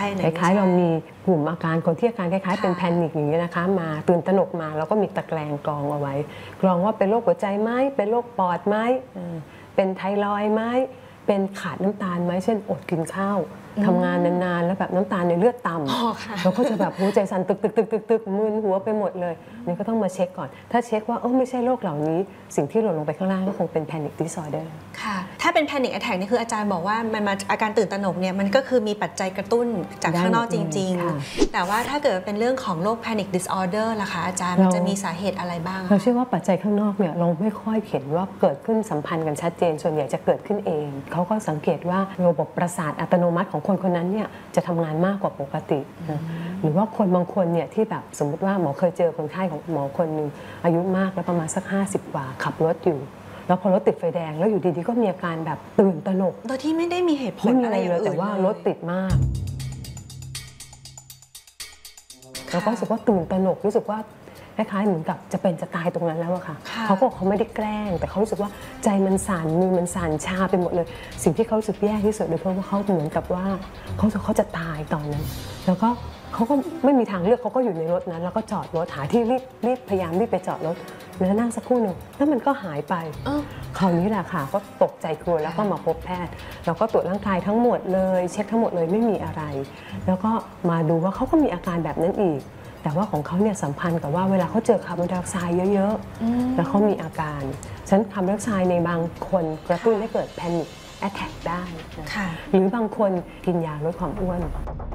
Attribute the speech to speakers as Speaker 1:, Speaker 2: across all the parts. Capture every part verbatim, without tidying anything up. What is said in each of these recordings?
Speaker 1: คล้ายๆเรามีกลุ่มอาการคนที่อาการคล้ายๆเป็นแพนิคอย่างนี้นะคะมาตื่นตระหนกมาแล้วก็มีตะแกรงกรองเอาไว้กรองว่าเป็นโรคหัวใจไหมเป็นโรคปอดไหมเป็นไทรอยด์ไหมเป็นขาดน้ำตาลไหมเช่นอดกินข้าวทำงานนานๆแล้วแบบน้ำตาลในเลือดต่ำเราก็จะแบบหัวใจสั่นตึกตึกตึกตึกตึกมึนหัวไปหมดเลยนี่ก็ต้องมาเช็คก่อนถ้าเช็คว่าเออไม่ใช่โรคเหล่านี้สิ่งที่หล่นลงไปข้างล่างก็คงเป็น panic disorder
Speaker 2: ค่ะถ้าเป็น panic attack นี่คืออาจารย์บอกว่ามันมาอาการตื่นตระหนกเนี่ยมันก็คือมีปัจจัยกระตุ้นจากข้างนอกจริงๆแต่ว่าถ้าเกิดเป็นเรื่องของโรค panic disorder ล่ะคะอาจารย์มันจะมีสาเหตุอะไรบ้าง
Speaker 1: เราเชื่อว่าปัจจัยข้างนอกเนี่ยเราไม่ค่อยเห็นว่าเกิดขึ้นสัมพันธ์กันชัดเจนส่วนใหญ่จะเกิดขึ้นเองเขาก็สังเกตว่าระบบประสาทอัตโนมัติของคนคนนั้นเนี่ยจะทำงานมากกว่าปกตินะหรือว่าคนบางคนเนี่ยที่แบบสมมติว่าหมอเคยเจอคนไข้ของหมอคนหนึ่งอายุมากแล้วประมาณสักห้าสิบกว่าขับรถอยู่แล้วพอรถติดไฟแดงแล้วอยู่ดีๆก็มีอาการแบบตื่นตระหนก
Speaker 2: โดยที่ไม่ได้มีเหตุผลอะไรเลย
Speaker 1: แต่ว่ารถติดมากแล้วก็รู้สึกว่าตื่นตระหนกรู้สึกว่าคล้ายๆเหมือนกับจะเป็นจะตายตรงนั้นแล้วอะค่ะเขาก็เขาไม่ได้แกล้งแต่เขารู้สึกว่าใจมันสั่นมือมันสั่นชาไปหมดเลยสิ่งที่เขารู้สึกแย่ที่สุดเลยเพราะว่าเขาเหมือนกับว่าเขาเขาจะตายตอนนั้นแล้วก็เขาก็ไม่มีทางเลือกเขาก็อยู่ในรถนั้นแล้วก็จอดรถหาที่รีบรีบพยายามรีบไปจอดรถแล้วนั่งสักครู่หนึ่งแล้วมันก็หายไปคราวนี้แหละค่ะก็ตกใจกลัวแล้วก็มาพบแพทย์เราก็ตรวจร่างกายทั้งหมดเลยเช็คทั้งหมดเลยไม่มีอะไรแล้วก็มาดูว่าเขาก็มีอาการแบบนั้นอีกแต่ว่าของเขาเนี่ยสัมพันธ์กับว่าเวลาเขาเจอคาร์บอนไดออกไซด์เยอะๆแล้วเขามีอาการฉะนั้นคาร์บอนไดออกไซด์ในบางคนกระตุ้นให้เกิดแพนิคแอทแทกได้หรือบางคนกินยาลดความอ้วน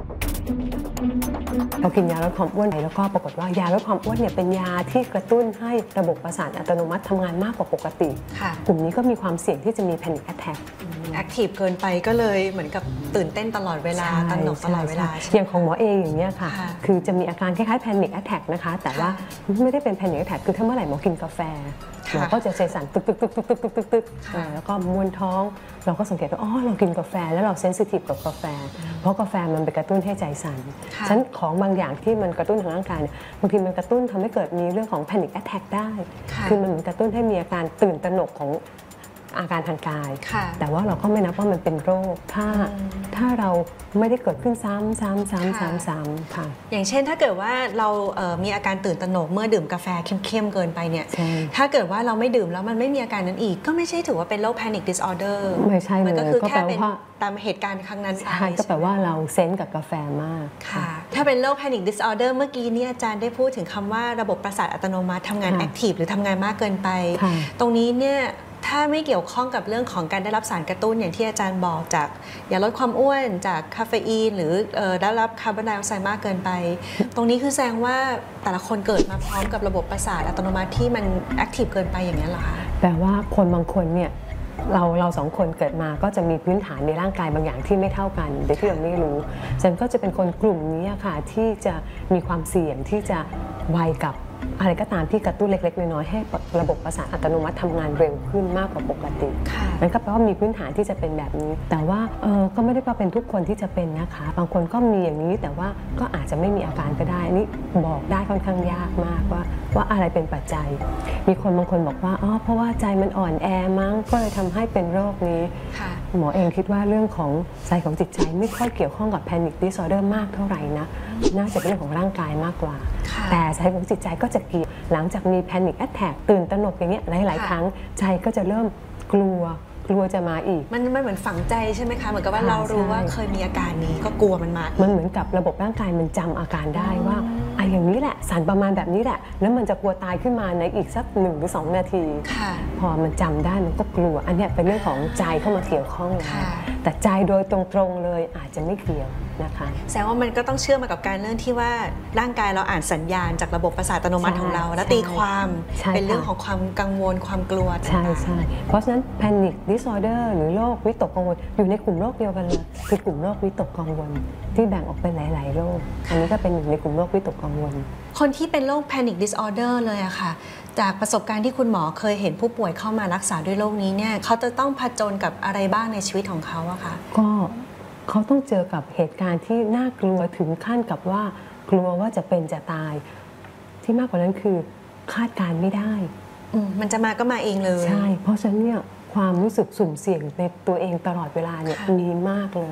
Speaker 1: เรากินยาลดความอ้วนไปแล้วก็ปรากฏว่ายาลดความอ้วนเนี่ยเป็นยาที่กระตุ้นให้ระบบประสาทอัตโนมัติทำงานมากกว่าปกติกลุ่มนี้ก็มีความเสี่ยงที่จะมีแพนิคแอทแทก
Speaker 2: แอคทีฟเกินไปก็เลยเหมือนกับตื่นเต้นตลอดเวลาตระหนกตลอดเวลา
Speaker 1: อย่างของหมอเองอย่างนี้ค่ะคือจะมีอาการคล้ายๆแพนิคแอทแทกนะคะแต่ว่าไม่ได้เป็นแพนิคแอทแทกคือถ้าเมื่อไหร่หมอกินกาแฟหมอก็จะใจสั่นตึกตึกตึกตึกตึกตึกตึกตึกแล้วก็มวนท้องเราก็สังเกตว่าอ๋อเรากินกาแฟแล้วเราเซนซิทีฟกับกาแฟเพราะกาแฟมันไปกระตุ้นให้ใจสั่นฉะนั้นของบางอย่างที่มันกระตุ้นทางร่างกายเนี่ยบางทีมันกระตุ้นทำให้เกิดมีเรื่องของแพนิคแอทแทกได้คือมันกระตุ้นให้มีอาการตื่นตระหนกของอาการทางกายแต่ว่าเราก็ไม่นับว่ามันเป็นโรคถ้าถ้าเราไม่ได้เกิดขึ้นซ้ำซ้ำซ้ำซ้ำซ้ำค่ะ
Speaker 2: อย่างเช่นถ้าเกิดว่าเรามีอาการตื่นตระหนกเมื่อดื่มกาแฟเข้มๆเกินไปเนี่ยถ้าเกิดว่าเราไม่ดื่มแล้วมันไม่มีอาการนั้นอีกก็ไม่ใช่ถือว่าเป็นโรค panic disorder
Speaker 1: ไม่ใช่เลย
Speaker 2: มันก็คือแค่เป็นตามเหตุการณ์ครั้งนั้น
Speaker 1: ใช่ก็แปลว่าเราเซนส์กับกาแฟมาก
Speaker 2: ค่ะถ้าเป็นโรค panic disorder เมื่อกี้นี้อาจารย์ได้พูดถึงคำว่าระบบประสาทอัตโนมัติทำงาน active หรือทำงานมากเกินไปตรงนี้เนี่ยถ้าไม่เกี่ยวข้องกับเรื่องของการได้รับสารกระตุ้นอย่างที่อาจารย์บอกจากยาลดความอ้วนจากคาเฟอีนหรือได้รับคาร์บอนไดออกไซด์มากเกินไปตรงนี้คือแสดงว่าแต่ละคนเกิดมาพร้อมกับระบบประสาทอัตโนมัติที่มันแอคทีฟเกินไปอย่างนี้เหรอคะ
Speaker 1: แปลว่าคนบางคนเนี่ยเราเราสองคนเกิดมาก็จะมีพื้นฐานในร่างกายบางอย่างที่ไม่เท่ากันโดยที่เราไม่รู้ฉันก็จะเป็นคนกลุ่มนี้ค่ะที่จะมีความเสี่ยงที่จะไวกับอะไรก็ตามที่กระตุ้นเล็กๆน้อยๆให้ระบบประสาทอัตโนมัติทำงานเร็วขึ้นมากกว่าปกตินั่นก็แปลว่ามีพื้นฐานที่จะเป็นแบบนี้แต่ว่าเออก็ไม่ได้ว่าเป็นทุกคนที่จะเป็นนะคะบางคนก็มีอย่างนี้แต่ว่าก็อาจจะไม่มีอาการก็ได้นี่บอกได้ค่อนข้างยากมากว่าว่าอะไรเป็นปัจจัยมีคนบางคนบอกว่าอ๋อเพราะว่าใจมันอ่อนแอมั้งก็เลยทำให้เป็นโรคนี้หมอเองคิดว่าเรื่องของใจของจิตใจไม่ค่อยเกี่ยวข้องกับ panic disorder มากเท่าไหร่นะน่าจะเป็นเรื่องของร่างกายมากกว่าแต่ใจของจิตใจก็จะเกี่ยวหลังจากมี panic attack ตื่นตระหนกอย่างเงี้ยหลายๆครั้งใจก็จะเริ่มกลัวกลัวจะมาอีก
Speaker 2: มันมันเหมือนฝังใจใช่ไหมคะเหมือนกับว่าเรารู้ว่าเคยมีอาการนี้ก็กลัวมันมา
Speaker 1: มันเหมือนกับระบบร่างกายมันจำอาการได้ว่าไอ้อย่างนี้แหละสั่นประมาณแบบนี้แหละแล้วมันจะกลัวตายขึ้นมาในอีกสักหนึ่งหรือสองนาทีพอมันจำได้มันก็กลัวอันนี้เป็นเรื่องของใจเข้ามาเกี่ยวข้องแล้วแต่ใจโดยตรงๆเลยอาจจะไม่เกี่ยวนะคะ
Speaker 2: แสดงว่ามันก็ต้องเชื่อมมากับการเรื่องที่ว่าร่างกายเราอ่านสัญญาณจากระบบประสาทอัตโนมัติของเราและตีความเป็นเรื่องของความกังวลความกลัว
Speaker 1: ใช่ใช่เพราะฉะนั้น panic disorder หรือโรควิตกกังวลอยู่ในกลุ่มโรคเดียวกันเลยคือกลุ่มโรควิตกกังวลที่แบ่งออกเป็นหลายๆโรคอันนี้ก็เป็นหนึ่งในกลุ่มโรควิตกกังวล
Speaker 2: คนที่เป็นโรค panic disorder เลยอะค่ะจากประสบการณ์ที่คุณหมอเคยเห็นผู้ป่วยเข้ามารักษาด้วยโรคนี้เนี่ยเขาจะต้องผจญกับอะไรบ้างในชีวิตของเขาอะคะ
Speaker 1: ก็เขาต้องเจอกับเหตุการณ์ที่น่ากลัวถึงขั้นกับว่ากลัวว่าจะเป็นจะตายที่มากกว่านั้นคือคาดการไม่ได้
Speaker 2: มันจะมาก็มาเองเลย
Speaker 1: ใช่เพราะฉะนั้นเนี่ยความรู้สึกสุ่มเสี่ยงในตัวเองตลอดเวลาเนี่ยมีมากเลย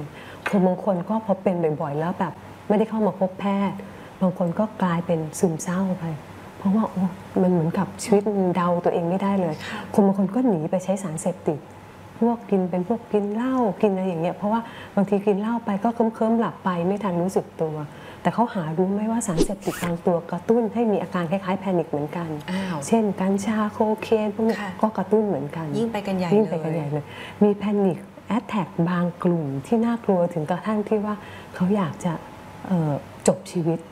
Speaker 1: คือบางคนก็พอเป็นบ่อยๆแล้วแบบไม่ได้เข้ามาพบแพทย์บางคนก็กลายเป็นซึมเศร้าไปเพราะว่าโอ้มันเหมือนกับชีวิตเดาตัวเองไม่ได้เลยคนบางคนก็หนีไปใช้สารเสพติดพวกกินเป็นพวกกินเหล้ากินอะไรอย่างเงี้ยเพราะว่าบางทีกินเหล้าไปก็เคลิ้มๆหลับไปไม่ทันรู้สึกตัวแต่เขาหารู้ไหมว่าสารเสพติดบางตัวกระตุ้นให้มีอาการคล้ายๆแพนิคเหมือนกันเช่นกัญชาโคเคนพวกนี้ก็กระตุ้นเหมือนกัน
Speaker 2: ยิ่งไปกันใหญ่
Speaker 1: ยิ่งไปกันใหญ่เลยมีแพนิคแอทแทกบางกลุ่มที่น่ากลัวถึงกระทั่งที่ว่าเขาอยากจะจบชีวิต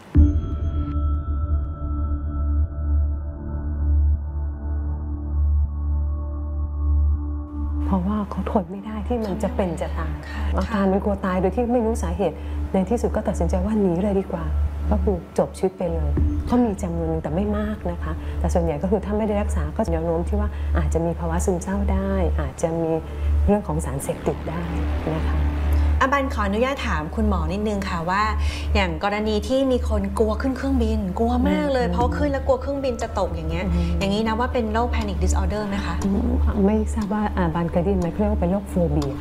Speaker 1: เพราะว่าเขาทนไม่ได้ที่มันจะเป็นจะตายอาการมันกลัวตายโดยที่ไม่รู้สาเหตุในที่สุดก็ตัดสินใจว่าหนีเลยดีกว่าก็คือจบชีวิตไปเลยเขามีจำนวนนึงแต่ไม่มากนะคะแต่ส่วนใหญ่ก็คือถ้าไม่ได้รักษาก็แนวโน้มที่ว่าอาจจะมีภาวะซึมเศร้าได้อาจจะมีเรื่องของสารเสพติดได้นะคะ
Speaker 2: อาบันขออนุญาตถามคุณหมอนิดนึงค่ะว่าอย่างกรณีที่มีคนกลัวขึ้นเครื่องบินกลัวมากเลยเพราะขึ้นแล้วกลัวเครื่องบินจะตกอย่างเงี้ยอย่างนี้นะว่าเป็นโรค Panic Disorder ไหมคะ
Speaker 1: ไม่ทราบว่าอาบันเคยได้ยินไหมเรียกว่าเป็นโรคโฟเบีย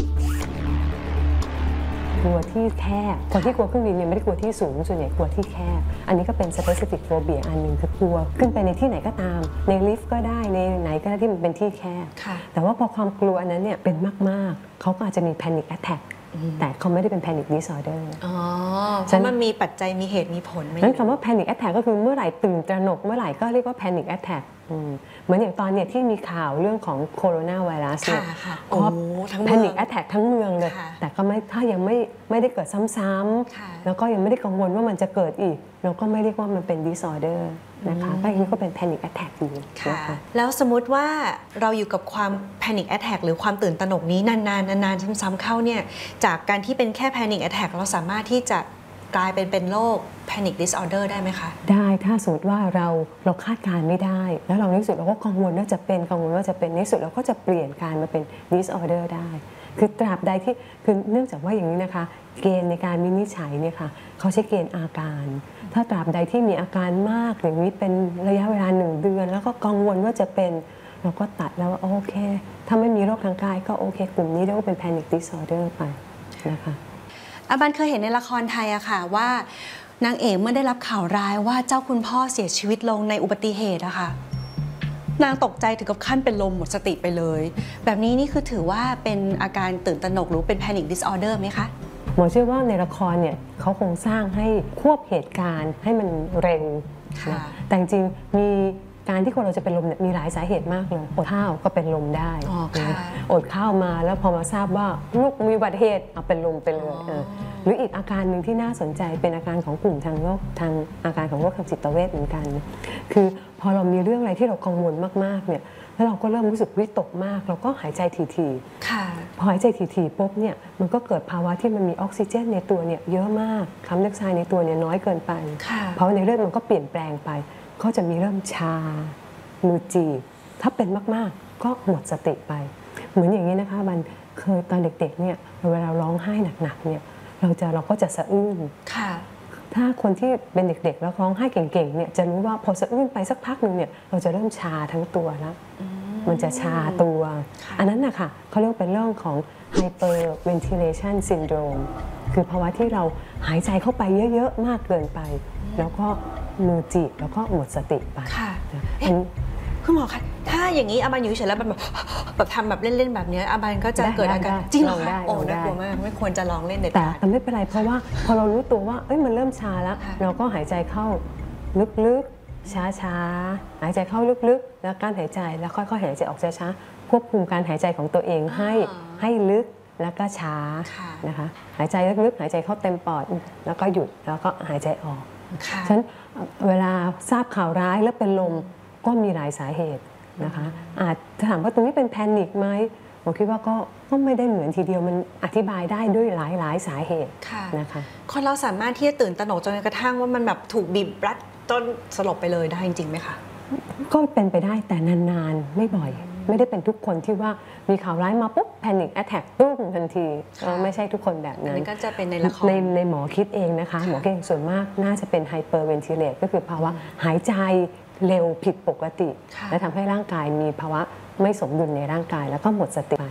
Speaker 1: กลัวที่แคบคนที่กลัวเครื่องบินเนี่ยไม่ได้กลัวที่สูงส่วนใหญ่กลัวที่แคบอันนี้ก็เป็น specific phobia อันหนึ่งคือกลัวขึ้นไปในที่ไหนก็ตามในลิฟต์ก็ได้ในไหนก็ได้ที่มันเป็นที่แคบแต่ว่าพอความกลัวอันนั้นเนี่ยเป็นมากๆเขาก็อาจจะมี panic attackแต่เขาไม่ได้เป็น panic disorder
Speaker 2: อ๋อเพราะมันมีปัจจัยมีเหตุมีผล
Speaker 1: นั้นคำว่า panic attack ก็คือเมื่อไหร่ตื่นตระหนกเมื่อไหร่ก็เรียกว่า panic attack เหมือนอย่างตอนเนี่ยที่มีข่าวเรื่องของโคโรนาไวรัสเนี่ยก็แพนิคแอทแทกทั้งเมืองเลยแต่ก็ไม่ถ้ายังไม่ไม่ได้เกิดซ้ำๆแล้วก็ยังไม่ได้กังวลว่ามันจะเกิดอีกเราก็ไม่เรียกว่ามันเป็น disorder นะคะก็ยังก็เป็น panic attack อยู่
Speaker 2: นะคะแล้วสมมติว่าเราอยู่กับความ panic attack หรือความตื่นตระหนกนี้นานๆนานๆซ้ำๆเข้าเนี่ยจากการที่เป็นแค่ panic attack เราสามารถที่จะกลายเป็นเป็นโรค panic disorder ได้ไหมคะ
Speaker 1: ได้ถ้าสมมติว่าเราเราคาดการไม่ได้แล้วเราในที่สุดเราก็กังวลว่าจะเป็นกังวลว่าจะเป็นในที่สุดเราก็จะเปลี่ยนการมาเป็น disorder ได้คือตราบใดที่คือเนื่องจากว่าอย่างนี้นะคะเกณฑ์ในการวินิจฉัยเนี่ยค่ะเขาใช้เกณฑ์อาการถ้าตราบใดที่มีอาการมากอย่างนี้เป็นระยะเวลาหนึ่งเดือนแล้วก็กังวลว่าจะเป็นเราก็ตัดแล้วว่าโอเคถ้าไม่มีโรคทางกายก็โอเคกลุ่มนี้เรียกว่าเป็น panic disorder ไปนะคะ
Speaker 2: อาบันเคยเห็นในละครไทยอะค่ะว่านางเอกเมื่อได้รับข่าวร้ายว่าเจ้าคุณพ่อเสียชีวิตลงในอุบัติเหตุอะค่ะนางตกใจถึงกับขั้นเป็นลมหมดสติไปเลยแบบนี้นี่คือถือว่าเป็นอาการตื่นตระหนกหรือเป็น panic disorder ไหมคะ
Speaker 1: หมอเชื่อว่าในละครเนี่ยเขาคงสร้างให้ควบเหตุการณ์ให้มันเร็วนะแต่จริงมีการที่คนเราจะเป็นลมเนี่ยมีหลายสาเหตุมากเลยอดข้าวก็เป็นลมได้อดข้าวมาแล้วพอมาทราบว่าลูกมีอุบัติเหตุเอาเป็นลมไปเลยหรืออีกอาการหนึ่งที่น่าสนใจเป็นอาการของกลุ่มทางโรคทางอาการของโรคทางจิตเวชเหมือนกันคือพอเรามีเรื่องอะไรที่เรากังวลมากๆเนี่ยแล้วเราก็เริ่มรู้สึกวิตกมากเราก็หายใจถี่ๆพอหายใจถี่ๆปุ๊บเนี่ยมันก็เกิดภาวะที่มันมีออกซิเจนในตัวเนี่ยเยอะมากคาร์บอนไดออกไซด์ในตัวเนี่ยน้อยเกินไปเพราะในเลือดมันก็เปลี่ยนแปลงไปก็จะมีเริ่มชามือจีบถ้าเป็นมากๆก็หมดสติไปเหมือนอย่างนี้นะคะมันเคยตอนเด็กๆเนี่ยเวลาร้องไห้หนักๆเนี่ยเราจะเราก็จะสะอื้นถ้าคนที่เป็นเด็กๆแล้วร้องไห้เก่งๆเนี่ยจะรู้ว่าพอสะอื้นไปสักพักหนึ่งเนี่ยเราจะเริ่มชาทั้งตัวแล้วมันจะชาตัวอันนั้นนะคะเขาเรียกเป็นเรื่องของ hyperventilation syndrome คือภาวะที่เราหายใจเข้าไปเยอะๆมากเกินไปแล้วก็มือจีบแล้วก็หมดสติไป
Speaker 2: ค่ะคุณหมอคะถ้าอย่างนี้อาบันอยู่เฉยแล้วแบบแบบทำแบบเล่นๆแบบนี้อาบันก็จะเกิดอาการจริงเหรอคะโอ้น่ากลัวมากไม่ควรจะลองเล่นเด็ดขาด
Speaker 1: แต่ไม่เป็นไรเพราะว่าพอเรารู้ตัวว่าเอ้ยมันเริ่มชาแล้วเราก็หายใจเข้าลึกๆช้าๆหายใจเข้าลึกๆแล้วการหายใจแล้วค่อยๆหายใจออกช้าๆควบคุมการหายใจของตัวเองให้ให้ลึกแล้วก็ช้านะคะหายใจลึกๆหายใจเข้าเต็มปอดแล้วก็หยุดแล้วก็หายใจออกฉะนั้นเวลาทราบข่าวร้ายแล้วเป็นลมก็มีหลายสาเหตุนะคะอาจจะถามว่าตรงนี้เป็นแพนิคไหมผมคิดว่าก็ก็ไม่ได้เหมือนทีเดียวมันอธิบายได้ด้วยหลายหลายสาเหตุนะคะ
Speaker 2: คนเราสามารถที่จะตื่นตระหนกจนกระทั่งว่ามันแบบถูกบีบรัดจนสลบไปเลยได้จริงๆไหมคะ
Speaker 1: ก็เป็นไปได้แต่นานๆไม่บ่อยไม่ได้เป็นทุกคนที่ว่ามีข่าวร้ายมาปุ๊บแพนิคแอทแทกตุ้มทันทีไม่ใช่ทุกคนแบบนั้น
Speaker 2: ก็จะเป็นในละคร
Speaker 1: ในในหมอคิดเองนะคะหมอเก่งส่วนมากน่าจะเป็นไฮเปอร์เวนทิเลตก็คือภาวะหายใจเร็วผิดปกติและทำให้ร่างกายมีภาวะไม่สมดุลในร่างกายแล้วก็หมดสติไป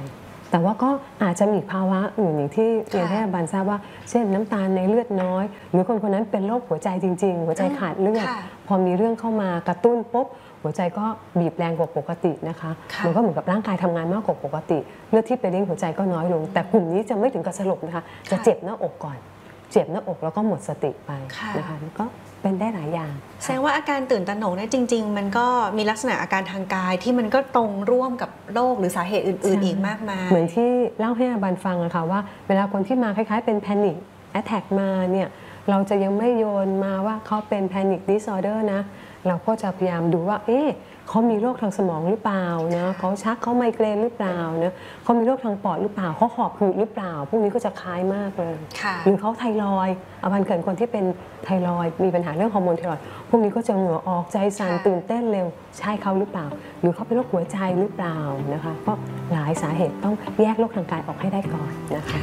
Speaker 1: แต่ว่าก็อาจจะมีภาวะอื่นอย่างที่เรียนให้อาจารย์ทราบว่าเช่นน้ำตาลในเลือดน้อยหรือคนคนนั้นเป็นโรคหัวใจจริงๆหัวใจขาดเลือดพอมีเรื่องเข้ามากระตุ้นปุ๊บหัวใจก็บีบแรงกว่าปกตินะคะมันก็เหมือนกับร่างกายทำงานมากกว่าปกติเลือดที่ไปเลี้ยงหัวใจก็น้อยลงแต่กลุ่มนี้จะไม่ถึงกับสลบนะคะจะเจ็บหน้าอกก่อนเจ็บหน้าอกแล้วก็หมดสติไปนะคะก็เป็นได้หลายอย่าง
Speaker 2: แสดงว่าอาการตื่นตระหนกเนี่ยจริงๆมันก็มีลักษณะอาการทางกายที่มันก็ตรงร่วมกับโรคหรือสาเหตุอื่นๆอีกมากมาย
Speaker 1: เหมือนที่เล่าให้อาบันฟังอะค่ะว่าเวลาคนที่มาคล้ายๆเป็นแพนิคแอทแทกมาเนี่ยเราจะยังไม่โยนมาว่าเขาเป็นแพนิคดิสออเดอร์นะเราก็จะพยายามดูว่าเอ๊ะเขามีโรคทางสมองหรือเปล่านะเขาชักเขาไมเกรนหรือเปล่านะเขามีโรคทางปอดหรือเปล่าเขาหอบหืดหรือเปล่าพวกนี้ก็จะคล้ายมากเลยหรือเขาไทรอยด์อาบันเกิดคนที่เป็นไทรอยด์มีปัญหาเรื่องฮอร์โมนไทรอยด์พวกนี้ก็จะเหงื่อออกใจสั่นตื่นเต้นเร็วใช่เขาหรือเปล่าหรือเขาเป็นโรคหัวใจหรือเปล่านะคะก็หลายสาเหตุต้องแยกโรคทางกายออกให้ได้ก่อนนะคะ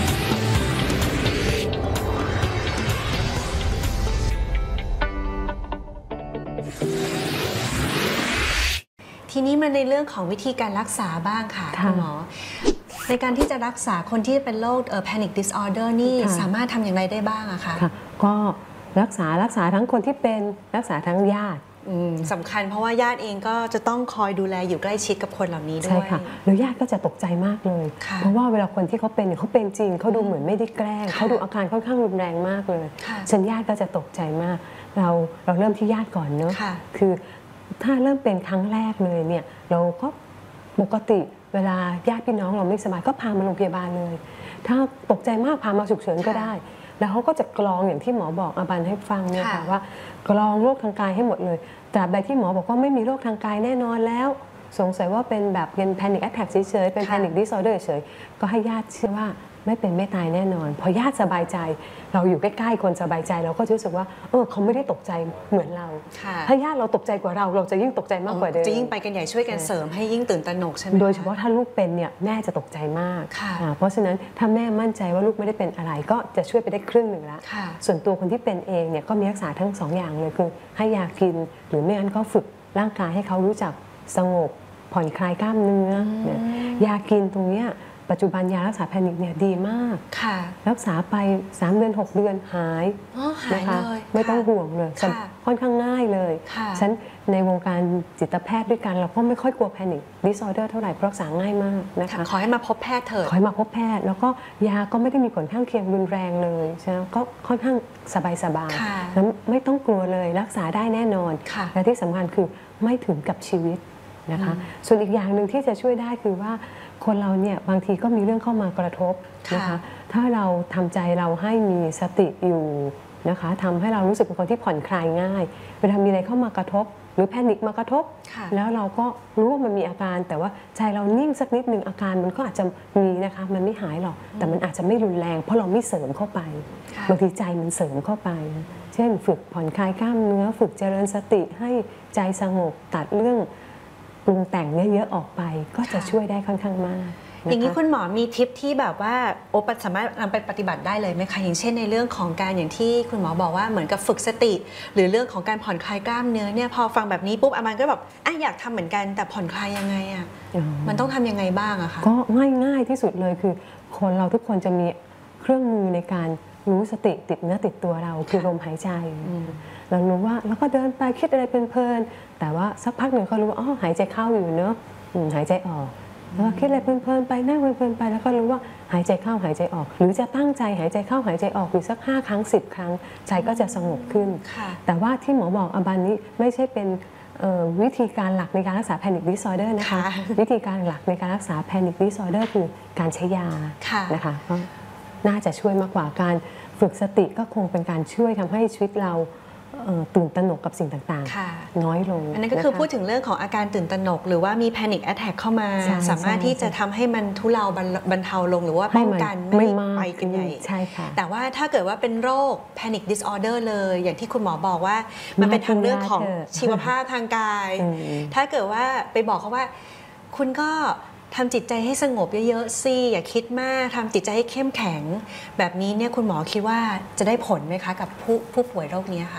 Speaker 2: ทีนี้มาในเรื่องของวิธีการรักษาบ้างค่ะคุณหมอในการที่จะรักษาคนที่เป็นโรค Panic Disorder นี่สามารถทำอย่างไรได้บ้างอะคะ
Speaker 1: ก็รักษารักษาทั้งคนที่เป็นรักษาทั้งญาติ
Speaker 2: สำคัญเพราะว่าญาติเองก็จะต้องคอยดูแลอยู่ใกล้ชิดกับคนเหล่านี้ด้วย
Speaker 1: ใช่ค่ะหรือญาติก็จะตกใจมากเลยเพราะว่าเวลาคนที่เขาเป็นเขาเป็นจริงเขาดูเหมือนไม่ได้แกล้งเขาดูอาการค่อนข้างรุนแรงมากเลยฉันญาติก็จะตกใจมากเราเราเริ่มที่ญาติก่อนเนอะคือถ้าเริ่มเป็นครั้งแรกเลยเนี่ยเราก็ปกติเวลาญาติพี่น้องเราไม่สบายก็พามาโรงพยาบาลเลยถ้าตกใจมากพามาฉุกเฉินก็ได้แล้วเขาก็จะกรองอย่างที่หมอบอกอาบันให้ฟังเนี่ยค่ะว่ากรองโรคทางกายให้หมดเลยตราบใดที่หมอบอกว่าไม่มีโรคทางกายแน่นอนแล้วสงสัยว่าเป็นแบบเป็น Panic Attack เฉยๆเป็น Panic Disorder เฉยๆก็ให้ญาติเชื่อว่าไม่เป็นไม่ตายแน่นอนพอญาติสบายใจเราอยู่ใกล้ๆคนสบายใจเราก็รู้สึกว่าเออเขาไม่ได้ตกใจเหมือนเราถ้าญาติเราตกใจกว่าเราเราจะยิ่งตกใจมากกว่าเดิม
Speaker 2: จะยิ่งไปกันใหญ่ช่วยกันเสริมให้ยิ่งตื่นตระหนกใช่ไหม
Speaker 1: โดยเฉพาะถ้าลูกเป็นเนี่ยแม่จะตกใจมากเพราะฉะนั้นถ้าแม่มั่นใจว่าลูกไม่ได้เป็นอะไรก็จะช่วยไปได้ครึ่งหนึ่งละส่วนตัวคนที่เป็นเองเนี่ยก็มีรักษาทั้งสองอย่างเลยคือให้ยากินหรือไม่งั้นก็ฝึกร่างกายให้เขารู้จักสงบผ่อนคลายกล้ามเนื้อยากินตรงเนี้ยปัจจุบันยารักษาแพนิคเนี่ยดีมากรักษาไปสามเดือนหกเดือนหายนะคะไม่ต้องห่วงเลยค่อนข้างง่ายเลยฉันในวงการจิตแพทย์ด้วยกันเราก็ไม่ค่อยกลัวแพนิคดิสออเดอร์เท่าไหร่รักษาง่ายมากนะคะ
Speaker 2: ขอให้มาพบแพทย์เถิด
Speaker 1: ขอให้มาพบแพทย์แล้วก็ยาก็ไม่ได้มีผลข้างเคียงรุนแรงเลยใช่ไหมก็ค่อนข้างสบายๆแล้วไม่ต้องกลัวเลยรักษาได้แน่นอนและที่สำคัญคือไม่ถึงกับชีวิตนะคะส่วนอีกอย่างหนึ่งที่จะช่วยได้คือว่าคนเราเนี่ยบางทีก็มีเรื่องเข้ามากระทบนะคะถ้าเราทำใจเราให้มีสติอยู่นะคะทำให้เรารู้สึกเป็นคนที่ผ่อนคลายง่ายเวลามีอะไรเข้ามากระทบหรือแพนิคมากระทบแล้วเราก็รู้ว่ามันมีอาการแต่ว่าใจเรานิ่งสักนิดหนึ่งอาการมันก็อาจจะมีนะคะมันไม่หายหรอกแต่มันอาจจะไม่รุนแรงเพราะเราไม่เสริมเข้าไปบางทีใจมันเสริมเข้าไปเช่นฝึกผ่อนคลายกล้ามเนื้อฝึกเจริญสติให้ใจสงบตัดเรื่องปรุงแต่งเยอะๆออกไปก็จะช่วยได้ค่อนข้างมาก
Speaker 2: อย่างนี้คุณหมอมีทิปที่แบบว่าโอปสามารถนำไปปฏิบัติได้เลยไหมคะอย่างเช่นในเรื่องของการอย่างที่คุณหมอบอกว่าเหมือนกับฝึกสติหรือเรื่องของการผ่อนคลายกล้ามเนื้อเนี่ยพอฟังแบบนี้ปุ๊บอามันก็แบบอ่ะอยากทำเหมือนกันแต่ผ่อนคลายยังไงอ่ะมันต้องทำยังไงบ้างอะคะ
Speaker 1: ก็ง่ายๆที่สุดเลยคือคนเราทุกคนจะมีเครื่องมือในการรู้สติติดเนื้อติดตัวเราคือลมหายใจเรารู้ว่าแล้วก็เดินไปคิดอะไรเพลินๆแต่ว่าสักพักหนึ่งเขารู้ว่าอ๋อหายใจเข้าอยู่เนอะหายใจออกแล้วคิดอะไรเพลินๆไปนั่งเพลินๆไปแล้วก็รู้ว่าหายใจเข้าหายใจออกหรือจะตั้งใจหายใจเข้าหายใจออกอยู่สักห้าครั้งสิบครั้งใจก็จะสงบขึ้นแต่ว่าที่หมอบอกอาบันนี้ไม่ใช่เป็นวิธีการหลักในการรักษา Panic Disorder นะคะวิธีการหลักในการรักษา Panic Disorder คือการใช้ยานะคะก็น่าจะช่วยมากกว่าการฝึกสติก็คงเป็นการช่วยทำให้ชีวิตเราตื่นตระหนกกับสิ่งต่างๆน้อยลง
Speaker 2: อันนั้นก็คือพูดถึงเรื่องของอาการตื่นตระหนกหรือว่ามี Panic Attack เข้ามาสามารถที่จะทำให้มันทุเลาบรรเทาลงหรือว่าป้องกันไม่ไปกันใหญ่
Speaker 1: ใช่ค่ะ
Speaker 2: แต่ว่าถ้าเกิดว่าเป็นโรค Panic Disorder เลยอย่างที่คุณหมอบอกว่ามันเป็นทางเรื่องของชีวภาพทางกายถ้าเกิดว่าไปบอกเขาว่าคุณก็ทำจิตใจให้สงบเยอะๆสิอย่าคิดมากทำจิตใจให้เข้มแข็งแบบนี้เนี่ยคุณหมอคิดว่าจะได้ผลไหมคะกับผู้ผู้ป่วยโรคนี้ค่ะ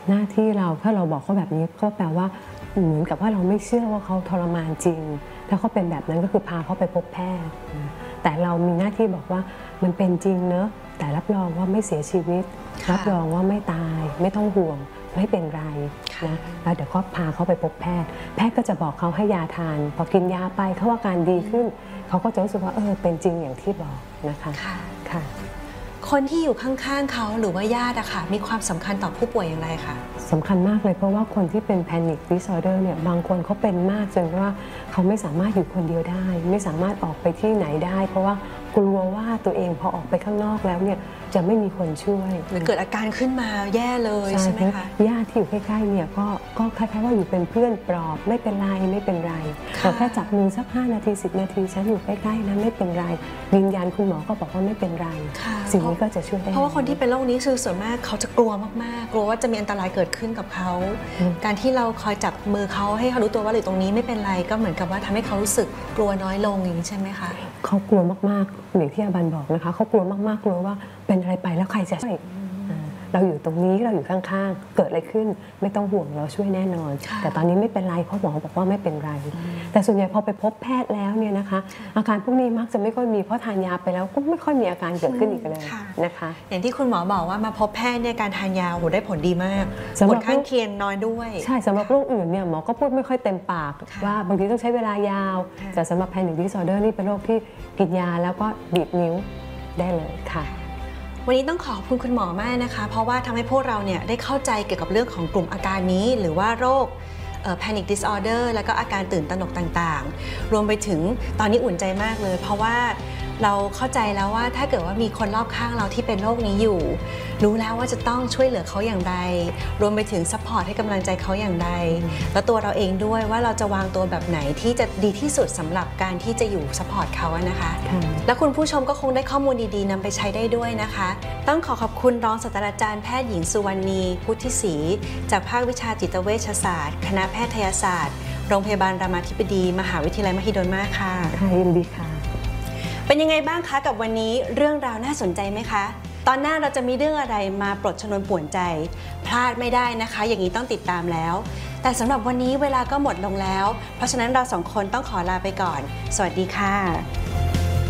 Speaker 1: หน้าที่เราถ้าเราบอกเขาแบบนี้ก็แปลว่าเหมือนกับว่าเราไม่เชื่อว่าเขาทรมานจริงถ้าเขาเป็นแบบนั้นก็คือพาเขาไปพบแพทย์แต่เรามีหน้าที่บอกว่ามันเป็นจริงเนอะแต่รับรองว่าไม่เสียชีวิตรับรองว่าไม่ตายไม่ต้องห่วงไม่เป็นไรนะแล้วเดี๋ยวก็พาเขาไปพบแพทย์แพทย์ก็จะบอกเขาให้ยาทานพอกินยาไปเขาอาการดีขึ้นเขาก็จะรู้สึกว่าเออเป็นจริงอย่างที่บอกนะคะค่ะ
Speaker 2: คนที่อยู่ข้างๆเขาหรือว่าญาติอะค่ะมีความสำคัญต่อผู้ป่วยอย่างไรคะ
Speaker 1: สำคัญมากเลยเพราะว่าคนที่เป็น Panic Disorder เนี่ยบางคนเขาเป็นมากจนว่าเขาไม่สามารถอยู่คนเดียวได้ไม่สามารถออกไปที่ไหนได้เพราะว่ากลัวว่าตัวเองพอออกไปข้างนอกแล้วเนี่ยจะไม่มีคนช่วย
Speaker 2: หรือเกิดอาการขึ้นมาแย่เลยใช่ไหมคะ
Speaker 1: ญาติที่อยู่ใกล้ๆเนี่ยก็ก็คล้ายๆว่าอยู่เป็นเพื่อนปลอบไม่เป็นไรไม่เป็นไรเราแค่จับมือสักห้านาทีสิบนาทีฉันอยู่ใกล้ๆนะไม่เป็นไรยืนยันคุณหมอก็บอกว่าไม่เป็นไรสิ่งนี้ก็จะช่วยได้
Speaker 2: เพราะว่าคนที่เป็นโรคนี้คือส่วนมากเขาจะกลัวมากๆกลัวว่าจะมีอันตรายเกิดขึ้นกับเขาการที่เราคอยจับมือเขาให้เขารู้ตัวว่าหรือตรงนี้ไม่เป็นไรก็เหมือนกับว่าทำให้เขารู้สึกกลัวน้อยลงอย่างนี้ใช่ไหมคะ
Speaker 1: เขากลัวมากๆอย่างที่อาบันบอกนะคะเขากลัวมากๆกลัวว่าเป็นอะไรไปแล้วใครจะช่วยเราอยู่ตรงนี้เราอยู่ข้างๆเกิดอะไรขึ้นไม่ต้องห่วงเราช่วยแน่นอนแต่ตอนนี้ไม่เป็นไรเพราะหมอบอกว่าไม่เป็นไรแต่ส่วนใหญ่พอไปพบแพทย์แล้วเนี่ยนะคะอาการพวกนี้มักจะไม่ค่อยมีเพราะทานยาไปแล้วก็ไม่ค่อยมีอาการเกิดขึ้นอีกเลยนะคะ
Speaker 2: อย่างที่คุณหมอบอกว่ามาพบแพทย์เนี่ยการทานยาโหได้ผลดีมากผลข้างเคียงน้อยด้วย
Speaker 1: ใช่สำหรับโรคอื่นเนี่ยหมอก็พูดไม่ค่อยเต็มปากว่าบางทีต้องใช้เวลายาวแต่สำหรับ Panic Disorder นี่เป็นโรคที่กินยาแล้วก็ดีดนิ้วได้เลยค่ะ
Speaker 2: วันนี้ต้องขอบคุณคุณหมอมากนะคะเพราะว่าทำให้พวกเราเนี่ยได้เข้าใจเกี่ยวกับเรื่องของกลุ่มอาการนี้หรือว่าโรค Panic Disorder แล้วก็อาการตื่นตระหนกต่างๆรวมไปถึงตอนนี้อุ่นใจมากเลยเพราะว่าเราเข้าใจแล้วว่าถ้าเกิดว่ามีคนรอบข้างเราที่เป็นโรคนี้อยู่รู้แล้วว่าจะต้องช่วยเหลือเขาอย่างไรรวมไปถึงซัพพอร์ตให้กำลังใจเขาอย่างไรแล้วตัวเราเองด้วยว่าเราจะวางตัวแบบไหนที่จะดีที่สุดสำหรับการที่จะอยู่ซัพพอร์ตเขาอะนะคะแล้วคุณผู้ชมก็คงได้ข้อมูลดีๆนำไปใช้ได้ด้วยนะคะต้องขอขอบคุณรองศาสตราจารย์แพทย์หญิงสุวรรณีพุทธิศรีจากภาควิชาจิตเวชศาสตร์คณะแพทยศาสตร์โรงพยาบาลรามาธิบดีมหาวิทยาลัยมหิดลมากค่ะ
Speaker 1: ค่ะยินดีค่ะ
Speaker 2: เป็นยังไงบ้างคะกับวันนี้เรื่องราวน่าสนใจไหมคะตอนหน้าเราจะมีเรื่องอะไรมาปลดชนวนป่วนใจพลาดไม่ได้นะคะอย่างนี้ต้องติดตามแล้วแต่สำหรับวันนี้เวลาก็หมดลงแล้วเพราะฉะนั้นเราสองคนต้องขอลาไปก่อนสวัสดีค่ะ